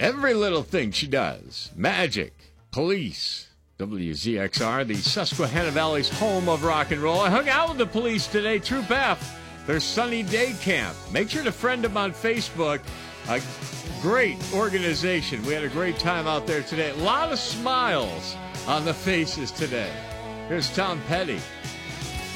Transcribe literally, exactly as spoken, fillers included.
Every little thing she does. Magic, police, W Z X R, the Susquehanna Valley's home of rock and roll. I hung out with the police today, Troop F, their Sunny Day Camp. Make sure to friend them on Facebook. A great organization. We had a great time out there today. A lot of smiles on the faces today. Here's Tom Petty